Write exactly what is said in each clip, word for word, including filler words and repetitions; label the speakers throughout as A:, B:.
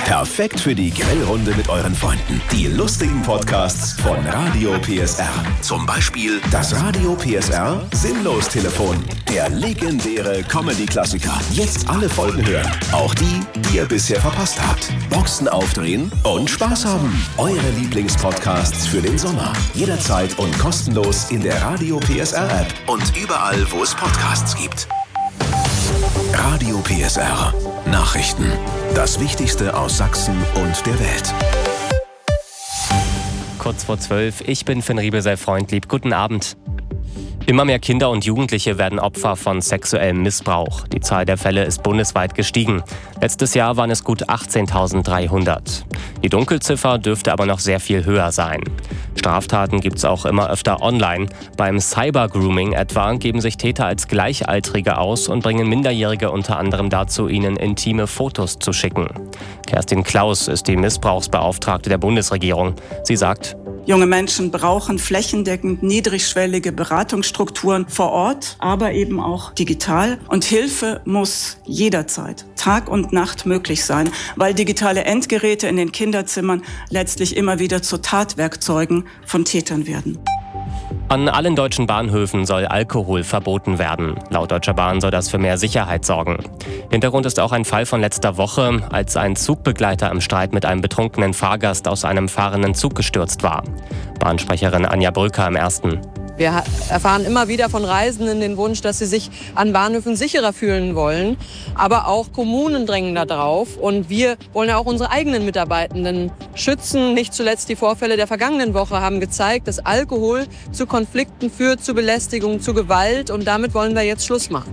A: Perfekt für die Grillrunde mit euren Freunden. Die lustigen Podcasts von Radio P S R. Zum Beispiel das Radio P S R Sinnlos-Telefon. Der legendäre Comedy-Klassiker. Jetzt alle Folgen hören. Auch die, die ihr bisher verpasst habt. Boxen aufdrehen und Spaß haben. Eure Lieblingspodcasts für den Sommer. Jederzeit und kostenlos in der Radio P S R App und überall, wo es Podcasts gibt. Radio P S R. Nachrichten. Das Wichtigste aus Sachsen und der Welt.
B: Kurz vor zwölf, ich bin Finn Riebesell-Freundlieb. Guten Abend. Immer mehr Kinder und Jugendliche werden Opfer von sexuellem Missbrauch. Die Zahl der Fälle ist bundesweit gestiegen. Letztes Jahr waren es gut achtzehntausenddreihundert. Die Dunkelziffer dürfte aber noch sehr viel höher sein. Straftaten gibt es auch immer öfter online. Beim Cyber-Grooming etwa geben sich Täter als Gleichaltrige aus und bringen Minderjährige unter anderem dazu, ihnen intime Fotos zu schicken. Kerstin Klaus ist die Missbrauchsbeauftragte der Bundesregierung. Sie sagt:
C: Junge Menschen brauchen flächendeckend niedrigschwellige Beratungsstrukturen vor Ort, aber eben auch digital. Und Hilfe muss jederzeit, Tag und Nacht möglich sein, weil digitale Endgeräte in den Kinderzimmern letztlich immer wieder zu Tatwerkzeugen von Tätern werden.
B: An allen deutschen Bahnhöfen soll Alkohol verboten werden. Laut Deutscher Bahn soll das für mehr Sicherheit sorgen. Hintergrund ist auch ein Fall von letzter Woche, als ein Zugbegleiter im Streit mit einem betrunkenen Fahrgast aus einem fahrenden Zug gestürzt war. Bahnsprecherin Anja Brücker im Ersten.
D: Wir erfahren immer wieder von Reisenden den Wunsch, dass sie sich an Bahnhöfen sicherer fühlen wollen. Aber auch Kommunen drängen da drauf. Und wir wollen ja auch unsere eigenen Mitarbeitenden schützen. Nicht zuletzt die Vorfälle der vergangenen Woche haben gezeigt, dass Alkohol zu Konflikten führt, zu Belästigung, zu Gewalt. Und damit wollen wir jetzt Schluss machen.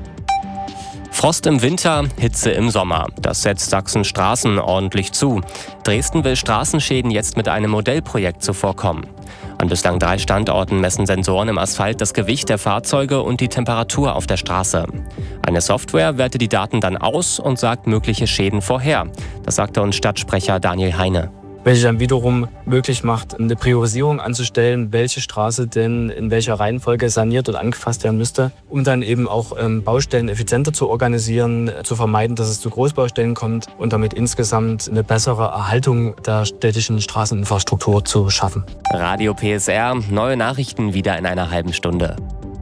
B: Frost im Winter, Hitze im Sommer. Das setzt Sachsen Straßen ordentlich zu. Dresden will Straßenschäden jetzt mit einem Modellprojekt zuvorkommen. An bislang drei Standorten messen Sensoren im Asphalt das Gewicht der Fahrzeuge und die Temperatur auf der Straße. Eine Software wertet die Daten dann aus und sagt mögliche Schäden vorher. Das sagte uns Stadtsprecher Daniel Heine.
E: Welche dann wiederum möglich macht, eine Priorisierung anzustellen, welche Straße denn in welcher Reihenfolge saniert und angefasst werden müsste, um dann eben auch ähm, Baustellen effizienter zu organisieren, äh, zu vermeiden, dass es zu Großbaustellen kommt und damit insgesamt eine bessere Erhaltung der städtischen Straßeninfrastruktur zu schaffen.
B: Radio P S R, neue Nachrichten wieder in einer halben Stunde.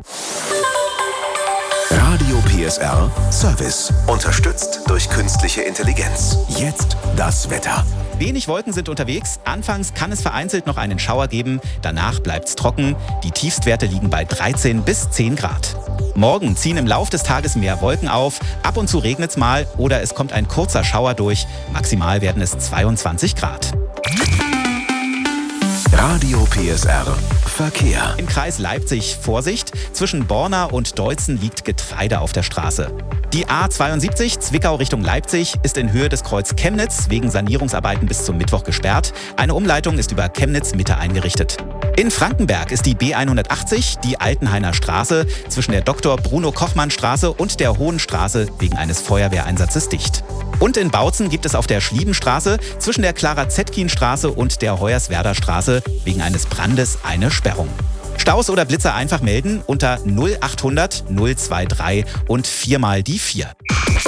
A: Radio P S R Service. Unterstützt durch künstliche Intelligenz. Jetzt das Wetter.
F: Wenig Wolken sind unterwegs. Anfangs kann es vereinzelt noch einen Schauer geben. Danach bleibt's trocken. Die Tiefstwerte liegen bei dreizehn bis zehn Grad. Morgen ziehen im Lauf des Tages mehr Wolken auf. Ab und zu regnet's mal oder es kommt ein kurzer Schauer durch. Maximal werden es zweiundzwanzig Grad.
A: Radio P S R Verkehr.
F: Im Kreis Leipzig Vorsicht. Zwischen Borna und Deutzen liegt Getreide auf der Straße. Die A zweiundsiebzig Zwickau Richtung Leipzig ist in Höhe des Kreuz Chemnitz wegen Sanierungsarbeiten bis zum Mittwoch gesperrt. Eine Umleitung ist über Chemnitz Mitte eingerichtet. In Frankenberg ist die B hundertachtzig, die Altenhainer Straße, zwischen der Doktor Bruno Kochmann Straße und der Hohen Straße wegen eines Feuerwehreinsatzes dicht. Und in Bautzen gibt es auf der Schliebenstraße zwischen der Clara-Zetkin-Straße und der Hoyerswerder Straße wegen eines Brandes eine Sperrung. Staus oder Blitzer einfach melden unter null achthundert null drei drei und viermal die vier.